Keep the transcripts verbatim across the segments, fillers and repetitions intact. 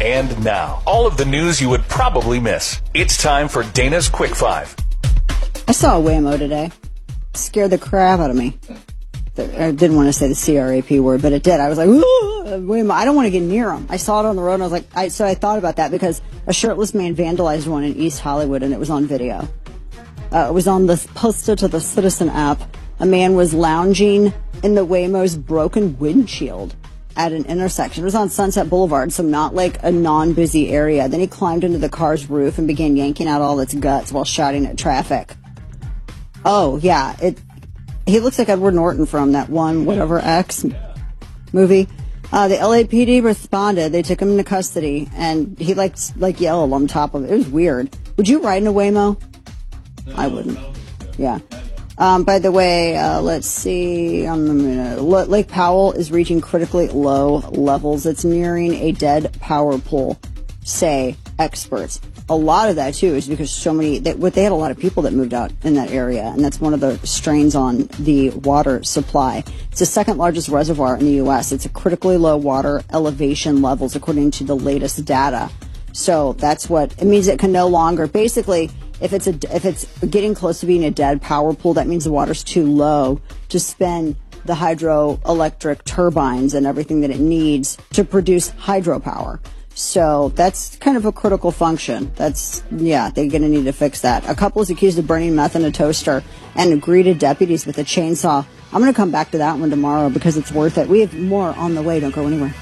And now, all of the news you would probably miss. It's time for Dana's Quick Five. I saw a Waymo today. Scared the crap out of me. I didn't want to say the C R A P word, but it did. I was like, ooh, Waymo. I don't want to get near them. I saw it on the road, and I was like, I, so I thought about that because a shirtless man vandalized one in East Hollywood, and it was on video. Uh, it was on the posted to the Citizen app. A man was lounging in the Waymo's broken windshield at an intersection. It was on Sunset Boulevard, so not like a non-busy area. Then he climbed into the car's roof and began yanking out all its guts while shouting at traffic. Oh, yeah. It. He looks like Edward Norton from that one, whatever, X movie. Uh, the L A P D responded. They took him into custody, and he like, like yelled on top of it. It was weird. Would you ride in a Waymo? No, I wouldn't. No. Yeah. Um, by the way, uh, let's see. Um, Lake Powell is reaching critically low levels. It's nearing a dead power pool, say experts. A lot of that, too, is because so many, they, they had a lot of people that moved out in that area, and that's one of the strains on the water supply. It's the second largest reservoir in the U S It's a critically low water elevation levels, according to the latest data. So that's what, it means it can no longer, basically, if it's a, if it's getting close to being a dead power pool, that means the water's too low to spin the hydroelectric turbines and everything that it needs to produce hydropower. So that's kind of a critical function. That's, yeah, they're going to need to fix that. A couple is accused of burning meth in a toaster and greeted deputies with a chainsaw. I'm going to come back to that one tomorrow because it's worth it. We have more on the way. Don't go anywhere.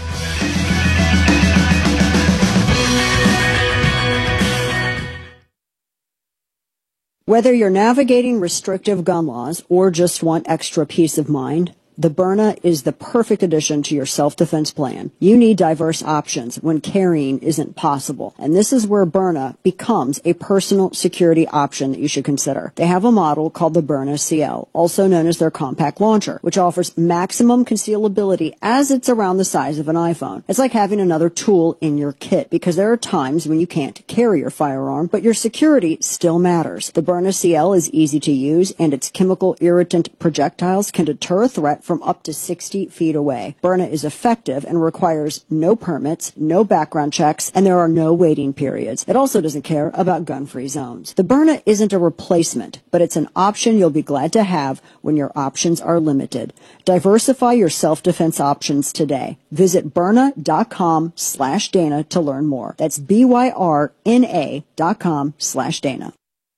Whether you're navigating restrictive gun laws or just want extra peace of mind, the Byrna is the perfect addition to your self-defense plan. You need diverse options when carrying isn't possible. And this is where Byrna becomes a personal security option that you should consider. They have a model called the Byrna C L, also known as their compact launcher, which offers maximum concealability as it's around the size of an iPhone. It's like having another tool in your kit because there are times when you can't carry your firearm, but your security still matters. The Byrna C L is easy to use, and its chemical irritant projectiles can deter a threat from up to sixty feet away. Byrna is effective and requires no permits, no background checks, and there are no waiting periods. It also doesn't care about gun-free zones. The Byrna isn't a replacement, but it's an option you'll be glad to have when your options are limited. Diversify your self-defense options today. Visit Byrna.com slash Dana to learn more. That's B-Y-R-N-A dot com slash Dana.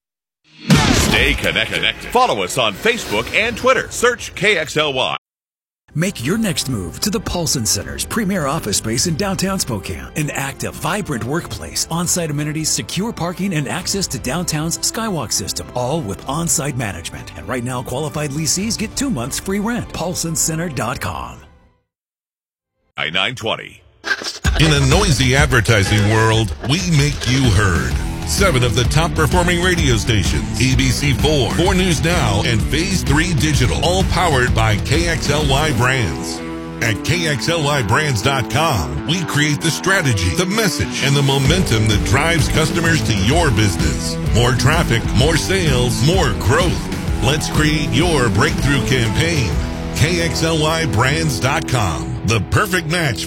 Stay connected. Follow us on Facebook and Twitter. Search K X L Y. Make your next move to the Paulson Center's premier office space in downtown Spokane. An active, vibrant workplace, on-site amenities, secure parking, and access to downtown's Skywalk system, all with on-site management. And right now, qualified lessees get two months free rent. Paulson Center dot com. I nine twenty. In a noisy advertising world, we make you heard. Seven of the top performing radio stations, A B C four, four News Now, and Phase three Digital, all powered by K X L Y Brands. At K X L Y brands dot com, we create the strategy, the message, and the momentum that drives customers to your business. More traffic, more sales, more growth. Let's create your breakthrough campaign. K X L Y brands dot com, the perfect match